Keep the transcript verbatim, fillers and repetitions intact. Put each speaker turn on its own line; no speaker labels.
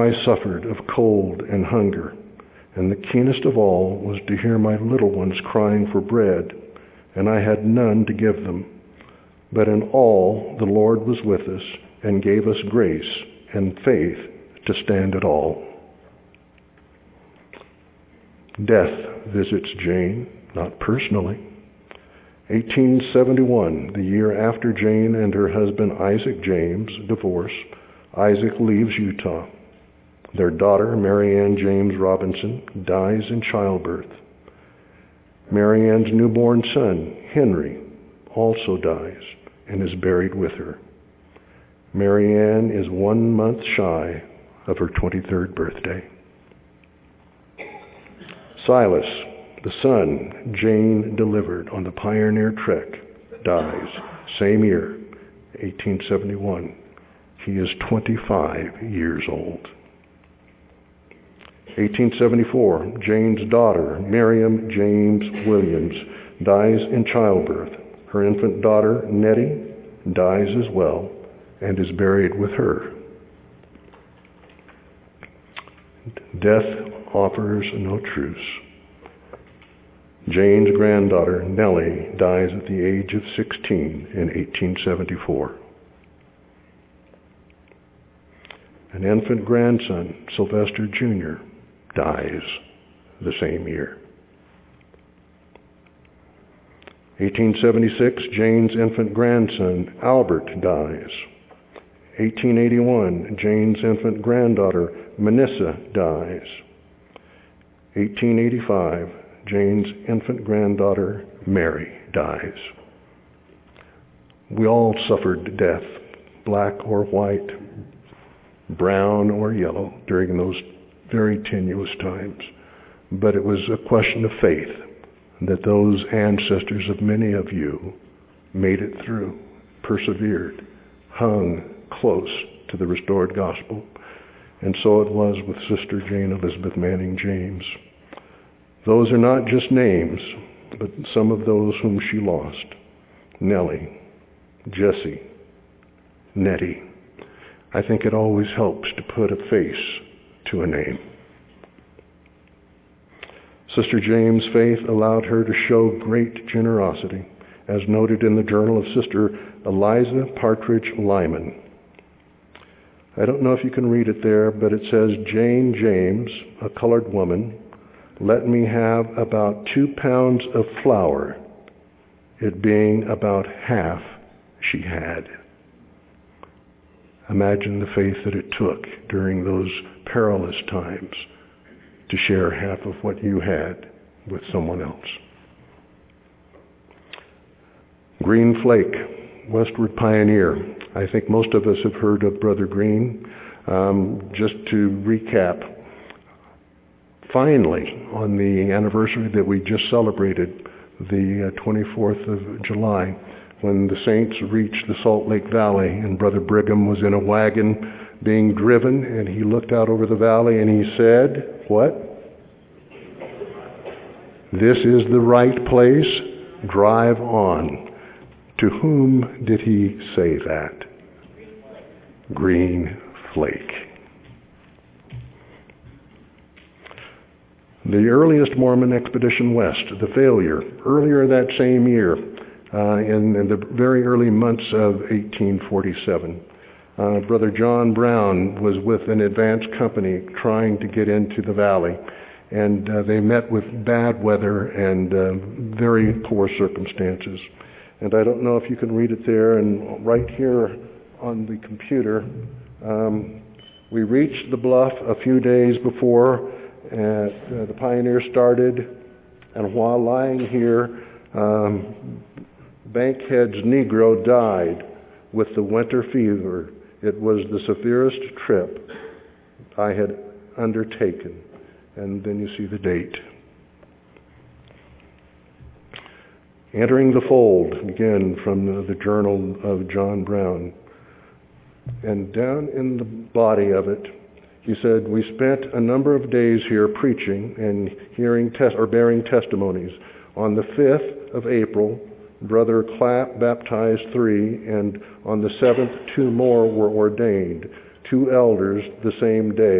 I suffered of cold and hunger, and the keenest of all was to hear my little ones crying for bread, and I had none to give them. But in all the Lord was with us and gave us grace and faith to stand it all. Death visits Jane, not personally. eighteen seventy-one, the year after Jane and her husband Isaac James divorce, Isaac leaves Utah. Their daughter, Mary Ann James Robinson, dies in childbirth. Mary Ann's newborn son, Henry, also dies and is buried with her. Mary Ann is one month shy of her twenty-third birthday. Silas, the son Jane delivered on the pioneer trek, dies same year, eighteen seventy-one. He is twenty-five years old. eighteen seventy-four, Jane's daughter, Miriam James Williams, dies in childbirth. Her infant daughter, Nettie, dies as well and is buried with her. Death offers no truce. Jane's granddaughter, Nellie, dies at the age of sixteen in eighteen seventy-four. An infant grandson, Sylvester Junior, dies the same year. eighteen seventy-six, Jane's infant grandson, Albert, dies. eighteen eighty-one, Jane's infant granddaughter, Manissa, dies. eighteen eighty-five, Jane's infant granddaughter, Mary, dies. We all suffered death, black or white, brown or yellow, during those very tenuous times. But it was a question of faith that those ancestors of many of you made it through, persevered, hung close to the restored gospel. And so it was with Sister Jane Elizabeth Manning James. Those are not just names, but some of those whom she lost. Nellie, Jessie, Nettie. I think it always helps to put a face to a name. Sister James' faith allowed her to show great generosity, as noted in the journal of Sister Eliza Partridge Lyman. I don't know if you can read it there, but it says, Jane James, a colored woman, let me have about two pounds of flour, it being about half she had. Imagine the faith that it took during those perilous times to share half of what you had with someone else. Green Flake, Westward Pioneer. I think most of us have heard of Brother Green. Um, just to recap, finally, on the anniversary that we just celebrated, the uh, twenty-fourth of July, when the saints reached the Salt Lake Valley, and Brother Brigham was in a wagon being driven, and he looked out over the valley and he said, what? This is the right place, drive on. To whom did he say that? Green Flake. The earliest Mormon expedition west, the failure, earlier that same year, uh, in, in the very early months of eighteen forty-seven. Uh, Brother John Brown was with an advance company trying to get into the valley, and uh, they met with bad weather and uh, very poor circumstances. And I don't know if you can read it there, and right here on the computer, um, we reached the bluff a few days before and, uh, the Pioneer started, and while lying here, um, Bankhead's Negro died with the winter fever. It was the severest trip I had undertaken. And then you see the date. Entering the Fold, again from the, the journal of John Brown. And down in the body of it, he said, we spent a number of days here preaching and hearing tes- or bearing testimonies. On the fifth of April, Brother Clapp baptized three, and on the seventh, two more were ordained, two elders the same day.